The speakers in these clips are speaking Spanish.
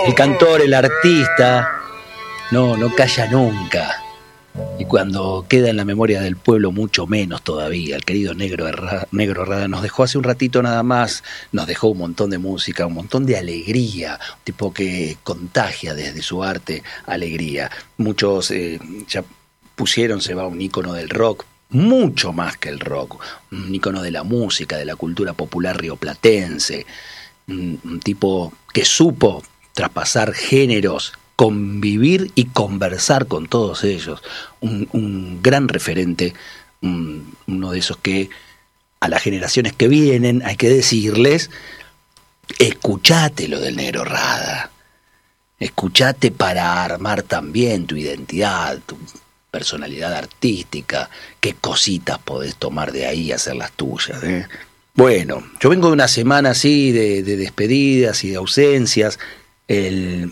El cantor, el artista, no calla nunca. Y cuando queda en la memoria del pueblo, mucho menos todavía. El querido Negro Rada nos dejó hace un ratito nada más, nos dejó un montón de música, un montón de alegría, un tipo que contagia desde su arte alegría. Muchos ya pusieron, se va un ícono del rock, mucho más que el rock, un ícono de la música, de la cultura popular rioplatense, un tipo que supo traspasar géneros, convivir y conversar con todos ellos, un gran referente, uno de esos que a las generaciones que vienen hay que decirles: escuchate lo del Negro Rada, escuchate para armar también tu identidad, tu personalidad artística, qué cositas podés tomar de ahí y hacer las tuyas, ¿eh? Bueno, yo vengo de una semana así de despedidas y de ausencias. El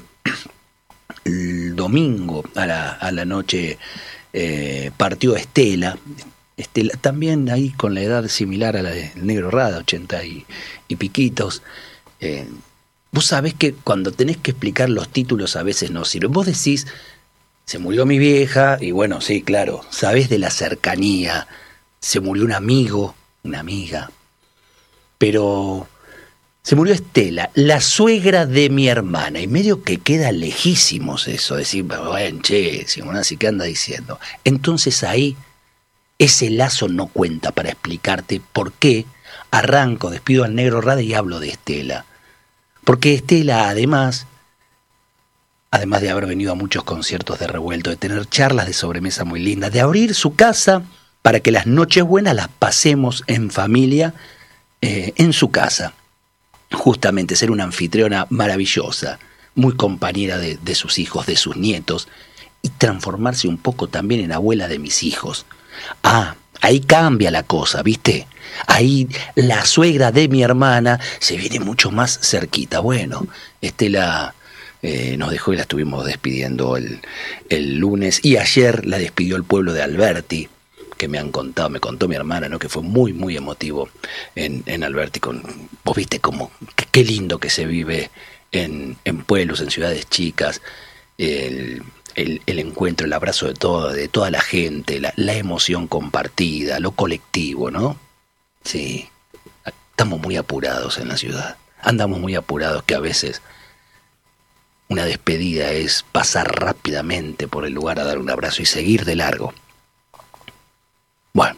domingo a la noche partió Estela también ahí con la edad similar a la del Negro Rada, 80 y piquitos. Vos sabés que cuando tenés que explicar los títulos a veces no sirve. Vos decís, se murió mi vieja, y bueno, sí, claro, sabés de la cercanía, se murió un amigo, una amiga, pero se murió Estela, la suegra de mi hermana, y medio que queda lejísimos eso, decir, bueno, che, Simonazzi, ¿qué anda diciendo? Entonces ahí, ese lazo no cuenta para explicarte por qué arranco, despido al Negro Rada y hablo de Estela. Porque Estela, además de haber venido a muchos conciertos de Revuelto, de tener charlas de sobremesa muy lindas, de abrir su casa para que las noches buenas las pasemos en familia, en su casa. Justamente ser una anfitriona maravillosa, muy compañera de sus hijos, de sus nietos, y transformarse un poco también en abuela de mis hijos. Ah, ahí cambia la cosa, ¿viste? Ahí la suegra de mi hermana se viene mucho más cerquita. Bueno, Estela nos dejó y la estuvimos despidiendo el lunes, y ayer la despidió el pueblo de Alberti, que me contó mi hermana, ¿no? Que fue muy, muy emotivo en Alberti. Vos viste cómo, qué lindo que se vive en pueblos, en ciudades chicas, el encuentro, el abrazo de toda la gente, la emoción compartida, lo colectivo, ¿no? Sí, estamos muy apurados en la ciudad, andamos muy apurados, que a veces una despedida es pasar rápidamente por el lugar a dar un abrazo y seguir de largo. Bueno,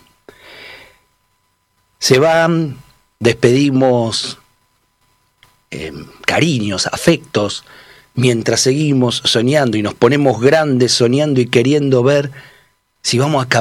se van, despedimos cariños, afectos, mientras seguimos soñando y nos ponemos grandes soñando y queriendo ver si vamos a